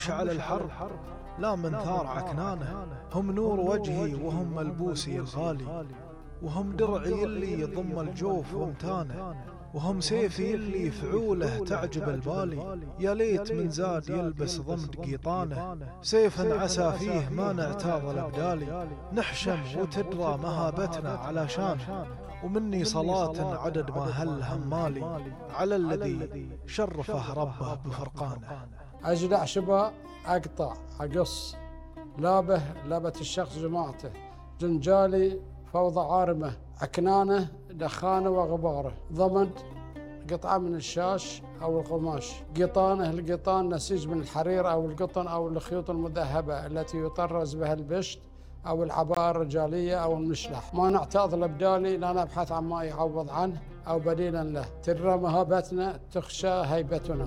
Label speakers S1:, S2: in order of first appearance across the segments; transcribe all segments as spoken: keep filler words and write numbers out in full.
S1: مشعل الحرب لا من ثار عكنانه، هم نور وجهي وهم ملبوسي الغالي، وهم درعي اللي يضم الجوف وامتانه، وهم سيفي اللي فعوله تعجب البالي. يا ليت من زاد يلبس ضمد قيطانه، سيفا عسى فيه ما نعتاض الابدالي. نحشم وتدرى مهابتنا على شانه، ومني صلاة عدد ما هل همالي على الذي شرفه ربه بفرقانه.
S2: أجدع شبا أقطع أقص، لابه لابة الشخص جماعته، جنجالي فوضى عارمة، عكنانه دخانه وغباره، ضمد قطعة من الشاش أو القماش، قطانه القطان نسيج من الحرير أو القطن أو الخيوط المذهبة التي يطرز بها البشت أو العباءة الرجالية أو المشلح. ما نعتاض الأبدالي، لا نبحث عن ما يعوض عنه أو بديلا له، ترى مهابتنا تخشى هيبتنا.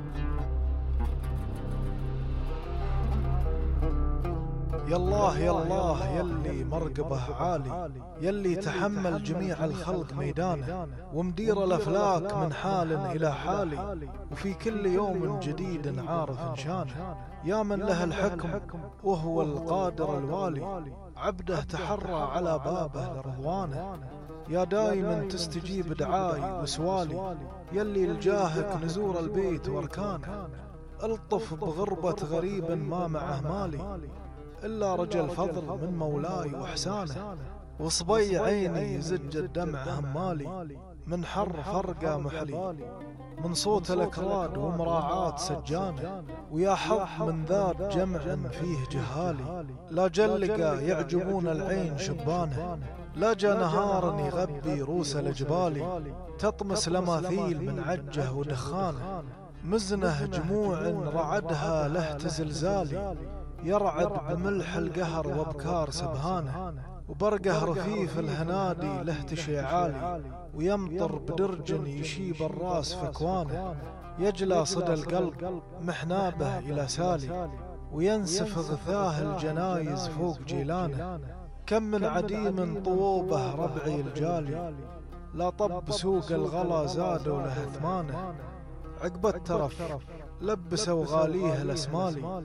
S1: يالله يالله يلي مرقبه عالي، يلي تحمل جميع الخلق ميدانه، ومدير الأفلاك من حال إلى حال، وفي كل يوم جديد عارف شانه. يا من له الحكم وهو القادر الوالي، عبده تحرى على بابه لرضوانه. يا دايما تستجيب دعاي وسوالي، يلي لجاهك نزور البيت واركانه. الطف بغربة غريب ما معه مالي، إلا رجل فضل من مولاي وإحسانه. وصبي عيني يزج الدمع همالي، من حر فرقة محلي، من صوت الأكراد ومراعاة سجانه. ويا حظ من ذات جمع فيه جهالي، لا جلقة يعجبون العين شبانه، لا جا نهار يغبي روس الجبال، تطمس لماثيل من عجه ودخانه. مزنه جموع رعدها له زلزالي، يرعد بملح القهر وابكار سبهانه. وبرقه رفيف الهنادي له تشيعالي، ويمطر بدرج يشيب الراس فكوانه. يجلى صدى القلب محنابه إلى سالي، وينسف غثاه الجنايز فوق جيلانه. كم من عديم طووبه ربعي الجالي، لا طب سوق الغلا زادوا له ثمانه. عقب الترف لبسوا غاليه الاسمالي،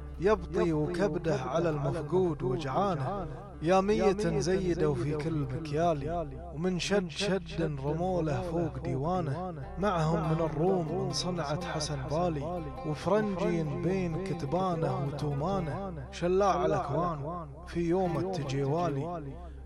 S1: يبطي وكبده على المفقود وجعانه. يا مية زيدوا في كل مكيالي، ومن شد شد رموله فوق ديوانه. معهم من الروم من صنعة حسن بالي، وفرنجين بين كتبانه وتومانه. شلاع الأكوان في يوم التجيوالي،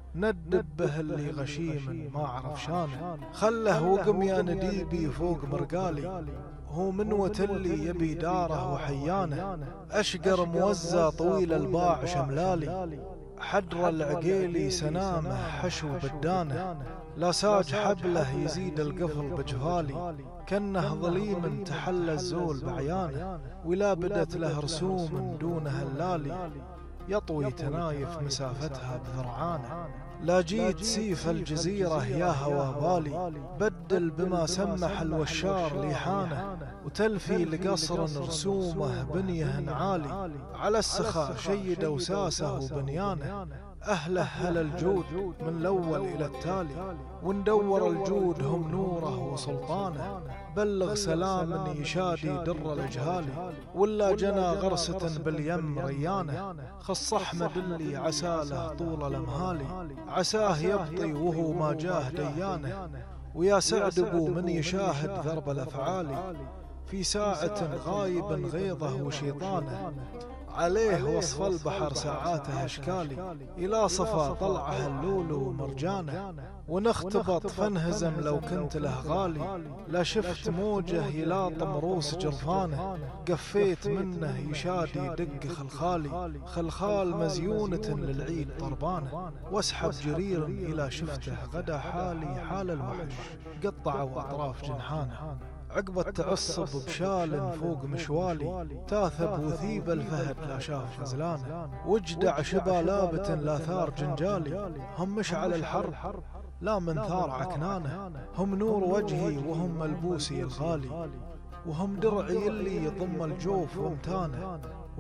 S1: ندب به اللي غشيم ما عرف شانه. خله وقم يا نديبي فوق مرقالي، هو من وتلي يبي داره وحيانه. أشقر موزى طويل الباع شملالي، حدر العقيلي سنامه حشو بدانه. لا ساج حبله يزيد القفل بجفالي، كنه ظليم تحلى الزول بعيانه. ولا بدت له رسوم دون هلالي، يطوي تنايف مسافتها بذرعانه. لا جيت سيف الجزيرة يا هوا بالي، بدل بما سمح الوشار ليحانه. وتلفي لقصر رسومه بنيه عالي، على السخاء شيد وساسه وبنيانه. أهله هل الجود من الأول إلى التالي، وندور الجود هم نوره وسلطانه. بلغ سلام يشادي در الأجهالي، ولا جنى غرسة باليم ريانه. خص أحمد اللي عساله طول الأمهالي، عساه يبطي وهو ما جاه ديانه. ويا سعد أبو من يشاهد ذرب الأفعال، في ساعة غايب غيظه وشيطانه. عليه وصف البحر ساعاته أشكالي، إلى صفا طلعه اللول ومرجانه. ونختبط فانهزم لو كنت له غالي، لا شفت موجه يلاطم روس جرفانه. قفيت منه يشادي دق خلخالي، خلخال مزيونة للعيد طربانه. واسحب جرير إلى شفته غدا حالي حال الوحش، قطعوا أطراف جنحانه. عقب التعصب بشال فوق مشوالي، تاثب وثيب الفهد لا شاف غزلانه. وجدع شبا لابت لا ثار جنجالي، هم مشعل الحرب لا من ثار عكنانه. هم نور وجهي وهم ملبوسي الغالي، وهم درعي اللي يضم الجوف وامتانه.